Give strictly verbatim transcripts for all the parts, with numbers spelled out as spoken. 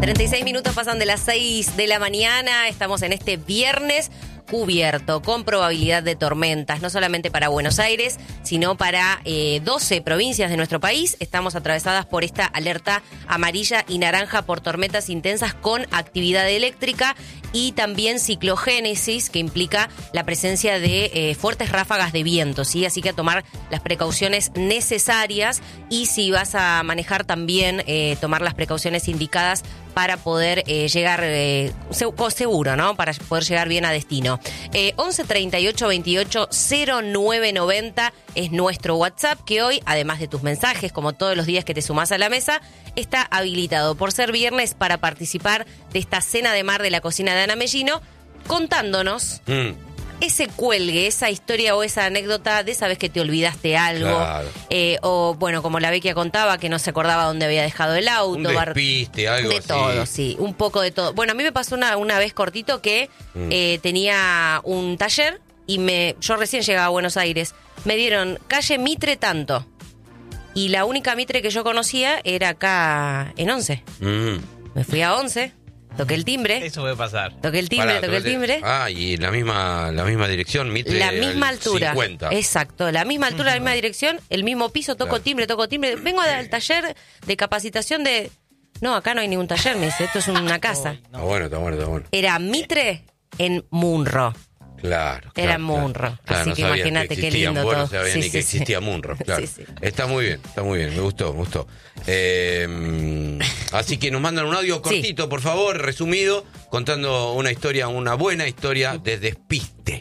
treinta y seis minutos pasan de las seis de la mañana. Estamos en este viernes cubierto, con probabilidad de tormentas, no solamente para Buenos Aires, sino para eh, doce provincias de nuestro país. Estamos atravesadas por esta alerta amarilla y naranja por tormentas intensas con actividad eléctrica y también ciclogénesis, que implica la presencia de eh, fuertes ráfagas de viento, ¿sí? Así que a tomar las precauciones necesarias y si vas a manejar también eh, tomar las precauciones indicadas para poder eh, llegar eh, seguro, ¿no? Para poder llegar bien a destino. Eh, once treinta y ocho veintiocho cero nueve noventa es nuestro WhatsApp, que hoy, además de tus mensajes, como todos los días que te sumás a la mesa, está habilitado por ser viernes para participar de esta cena de mar de la cocina de Ana Mellino, contándonos mm. ese cuelgue, esa historia o esa anécdota de esa vez que te olvidaste algo. Claro. Eh, o, bueno, como la Bequia contaba, que no se acordaba dónde había dejado el auto. Un despiste, algo de así. De todo, sí, un poco de todo. Bueno, a mí me pasó una, una vez cortito que mm. eh, tenía un taller y me yo recién llegaba a Buenos Aires. Me dieron calle Mitre tanto. Y la única Mitre que yo conocía era acá en Once. Mm. Me fui a Once. Toqué el timbre. Eso puede pasar. Toqué el timbre, Pará, toqué el timbre. Ah, y la misma la misma dirección, Mitre. La misma altura. cincuenta. Exacto, la misma altura, la misma dirección, el mismo piso, toco Claro. timbre, toco timbre. Vengo al taller de capacitación de... No, acá no hay ningún taller, me dice, esto es una casa. Está bueno, está bueno, está bueno. Era Mitre en Munro. Claro. Era claro, Munro. Claro, Así no que sabían imagínate qué existían, lindo vos todo. No sabían Sí, ni sí, que sí. existía Munro, claro. Sí, sí. Está muy bien, está muy bien, me gustó, me gustó. Eh, así que nos mandan un audio cortito, sí. por favor, resumido, contando una historia, una buena historia de despiste.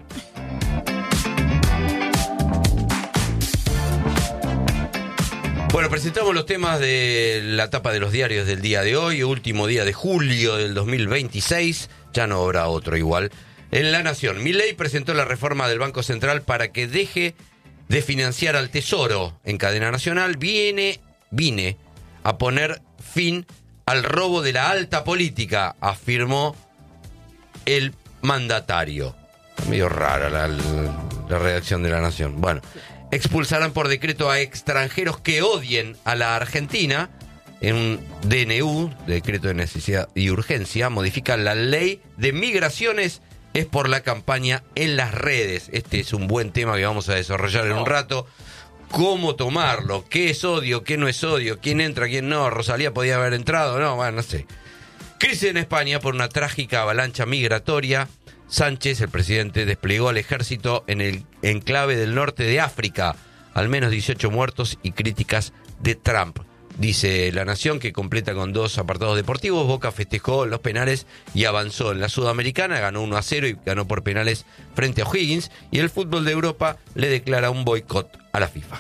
Bueno, presentamos los temas de la tapa de los diarios del día de hoy, último día de julio del dos mil veintiséis, ya no habrá otro igual. En La Nación, Milei presentó la reforma del Banco Central para que deje de financiar al Tesoro. En cadena nacional, viene, vine a poner fin al robo de la alta política, afirmó el mandatario. Está medio rara la, la, la redacción de La Nación. Bueno, expulsarán por decreto a extranjeros que odien a la Argentina. En un D N U, decreto de necesidad y urgencia, modifica la ley de migraciones. Es por la campaña en las redes. Este es un buen tema que vamos a desarrollar en un rato. ¿Cómo tomarlo? ¿Qué es odio? ¿Qué no es odio? ¿Quién entra? ¿Quién no? ¿Rosalía podía haber entrado? No, bueno, no sé. Crisis en España por una trágica avalancha migratoria. Sánchez, el presidente, desplegó al ejército en el enclave del norte de África. Al menos dieciocho muertos y críticas de Trump. Dice La Nación, que completa con dos apartados deportivos. Boca festejó los penales y avanzó en la Sudamericana, ganó uno a cero y ganó por penales frente a O'Higgins. Y el fútbol de Europa le declara un boicot a la FIFA.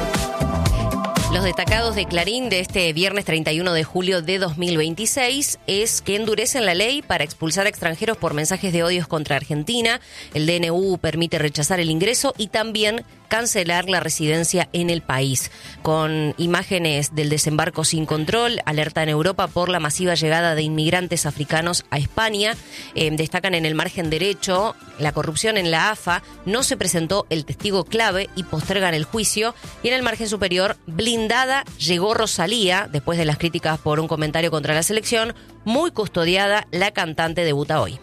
Los destacados de Clarín de este viernes treinta y uno de julio de dos mil veintiséis es que endurecen la ley para expulsar a extranjeros por mensajes de odios contra Argentina. El D N U permite rechazar el ingreso y también cancelar la residencia en el país. Con imágenes del desembarco sin control, alerta en Europa por la masiva llegada de inmigrantes africanos a España. Eh, destacan en el margen derecho la corrupción en la A F A, no se presentó el testigo clave y postergan el juicio. Y en el margen superior, blindada llegó Rosalía, después de las críticas por un comentario contra la selección, muy custodiada, la cantante debuta hoy.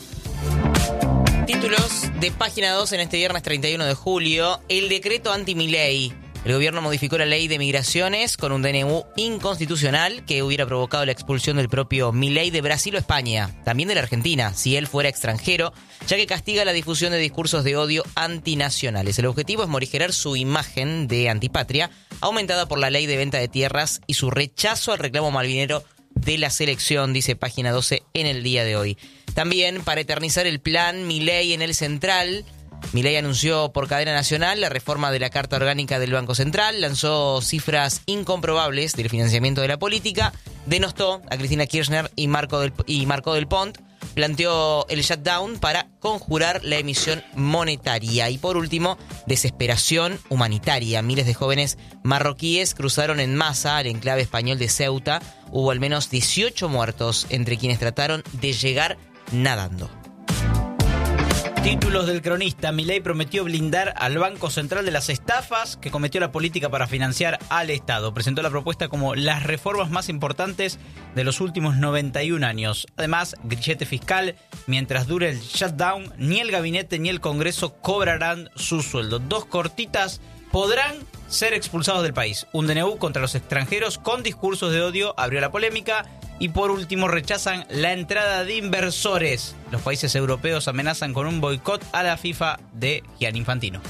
Títulos de página dos en este viernes treinta y uno de julio. El decreto anti-Milei. El gobierno modificó la ley de migraciones con un D N U inconstitucional que hubiera provocado la expulsión del propio Milei de Brasil o España, también de la Argentina, si él fuera extranjero, ya que castiga la difusión de discursos de odio antinacionales. El objetivo es morigerar su imagen de antipatria, aumentada por la ley de venta de tierras y su rechazo al reclamo malvinero de la selección, dice página doce en el día de hoy. También, para eternizar el plan Milei en el Central, Milei anunció por cadena nacional la reforma de la Carta Orgánica del Banco Central, lanzó cifras incomprobables del financiamiento de la política, denostó a Cristina Kirchner y Marco del, y Marco del Pont, planteó el shutdown para conjurar la emisión monetaria. Y por último, desesperación humanitaria. Miles de jóvenes marroquíes cruzaron en masa al enclave español de Ceuta. Hubo al menos dieciocho muertos, entre quienes trataron de llegar nadando. Títulos del cronista. Milei prometió blindar al Banco Central de las estafas que cometió la política para financiar al Estado. Presentó la propuesta como las reformas más importantes de los últimos noventa y un años. Además, grillete fiscal, mientras dure el shutdown, ni el gabinete ni el Congreso cobrarán su sueldo. Dos cortitas: podrán ser expulsados del país. Un D N U contra los extranjeros con discursos de odio abrió la polémica. Y por último, rechazan la entrada de inversores. Los países europeos amenazan con un boicot a la FIFA de Gianni Infantino.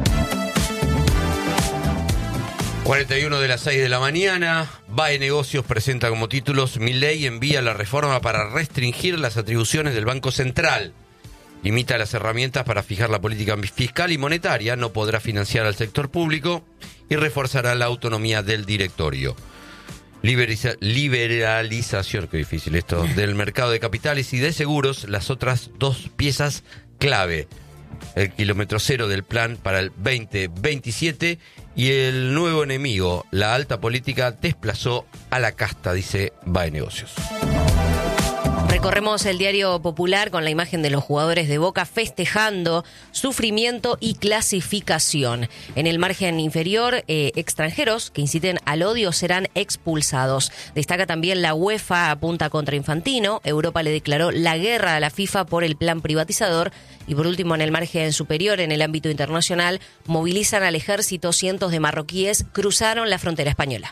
cuarenta y uno de las seis de la mañana. BAE Negocios presenta como títulos: Milei envía la reforma para restringir las atribuciones del Banco Central. Limita las herramientas para fijar la política fiscal y monetaria, no podrá financiar al sector público y reforzará la autonomía del directorio. Liberiza, liberalización, qué difícil esto, del mercado de capitales y de seguros, las otras dos piezas clave. El kilómetro cero del plan para el veinte veintisiete y el nuevo enemigo, la alta política, desplazó a la casta, dice BAE Negocios. Recorremos el diario Popular con la imagen de los jugadores de Boca festejando sufrimiento y clasificación. En el margen inferior, eh, extranjeros que inciten al odio serán expulsados. Destaca también la UEFA apunta contra Infantino. Europa le declaró la guerra a la FIFA por el plan privatizador. Y por último, en el margen superior, en el ámbito internacional, movilizan al ejército. Cientos de marroquíes cruzaron la frontera española.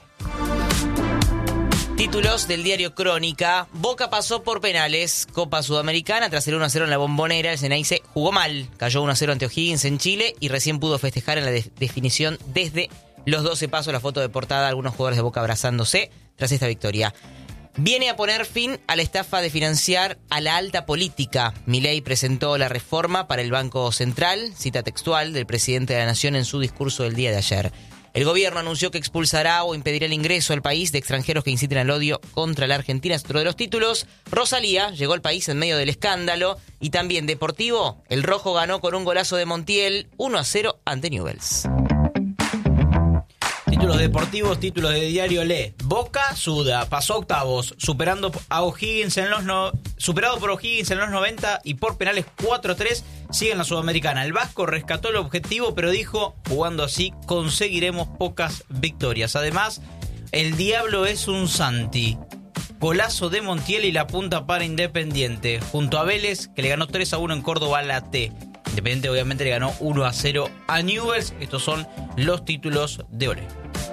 Títulos del diario Crónica. Boca pasó por penales. Copa Sudamericana. Tras el uno a cero en la Bombonera, el Ceneice jugó mal. Cayó uno a cero ante O'Higgins en Chile y recién pudo festejar en la de- definición desde los doce pasos. La foto de portada, algunos jugadores de Boca abrazándose tras esta victoria. Viene a poner fin a la estafa de financiar a la alta política. Milei presentó la reforma para el Banco Central, cita textual del presidente de la Nación en su discurso del día de ayer. El gobierno anunció que expulsará o impedirá el ingreso al país de extranjeros que inciten al odio contra la Argentina. Es otro de los títulos. Rosalía llegó al país en medio del escándalo. Y también deportivo, el rojo ganó con un golazo de Montiel, uno a cero ante Newell's. Títulos deportivos, títulos de diario Le. Boca suda, pasó a octavos, superando a O'Higgins en los no, superado por O'Higgins en los noventa y por penales cuatro a tres sigue en la Sudamericana. El Vasco rescató el objetivo, pero dijo, jugando así conseguiremos pocas victorias. Además, el diablo es un Santi. Golazo de Montiel y la punta para Independiente, junto a Vélez, que le ganó tres a uno en Córdoba a la T. Independiente obviamente le ganó uno a cero a Newell's. Estos son los títulos de Olé.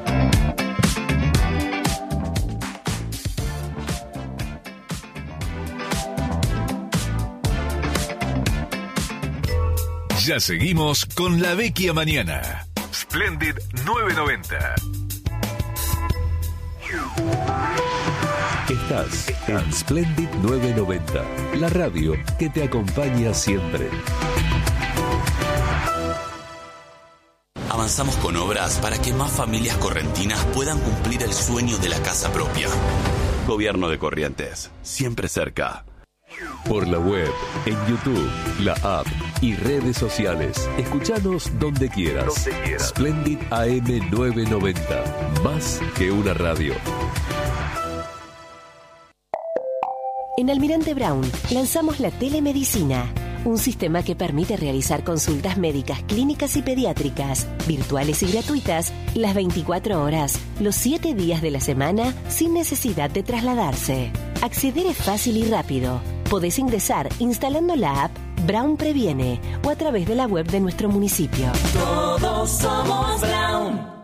Ya seguimos con La Vecchia Mañana. Splendid nueve noventa. Estás en Splendid nueve noventa, la radio que te acompaña siempre. Avanzamos con obras para que más familias correntinas puedan cumplir el sueño de la casa propia. Gobierno de Corrientes, siempre cerca. Por la web, en YouTube, la app y redes sociales. Escuchanos donde quieras. Donde quieras. Splendid A M nueve noventa, más que una radio. En Almirante Brown lanzamos la telemedicina, un sistema que permite realizar consultas médicas, clínicas y pediátricas, virtuales y gratuitas, las veinticuatro horas, los siete días de la semana, sin necesidad de trasladarse. Acceder es fácil y rápido. Podés ingresar instalando la app Brown Previene o a través de la web de nuestro municipio. Todos somos Brown.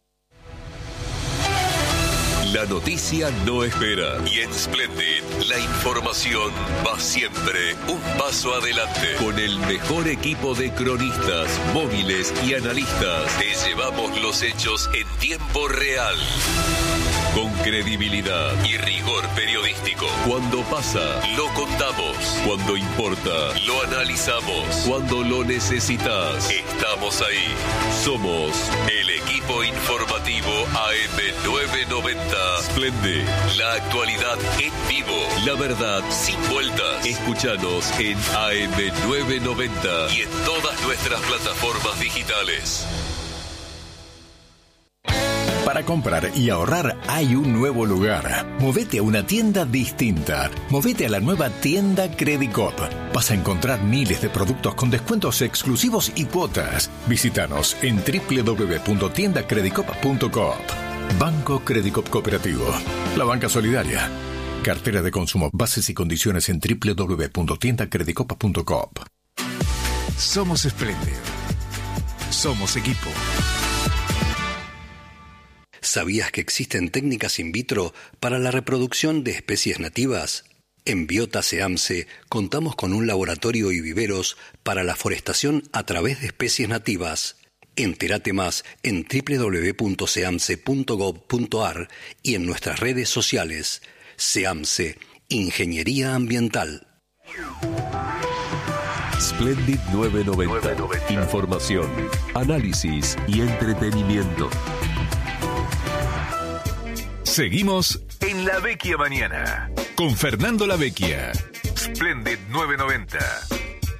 La noticia no espera. Y en Splendid, la información va siempre un paso adelante. Con el mejor equipo de cronistas, móviles y analistas, te llevamos los hechos en tiempo real. Con credibilidad y rigor periodístico. Cuando pasa, lo contamos. Cuando importa, lo analizamos. Cuando lo necesitas, estamos ahí. Somos el equipo informativo A M nueve noventa. Splendid, la actualidad en vivo. La verdad sin vueltas. Escúchanos en A M nueve noventa y en todas nuestras plataformas digitales. Para comprar y ahorrar hay un nuevo lugar. Movete a una tienda distinta. Movete a la nueva tienda Credicop. Vas a encontrar miles de productos con descuentos exclusivos y cuotas. Visítanos en doble u doble u doble u punto tienda credicop punto coop. Banco Credicop Cooperativo. La banca solidaria. Cartera de consumo. Bases y condiciones en doble u doble u doble u punto tienda credicop punto coop. Somos Splendid. Somos equipo. ¿Sabías que existen técnicas in vitro para la reproducción de especies nativas? En Biota SEAMSE contamos con un laboratorio y viveros para la forestación a través de especies nativas. Entérate más en doble u doble u doble u punto seamse punto gob punto ar y en nuestras redes sociales. SEAMSE, Ingeniería Ambiental. Splendid novecientos noventa. Información, análisis y entretenimiento. Seguimos en La Vecchia Mañana con Fernando La Vecchia. Splendid novecientos noventa.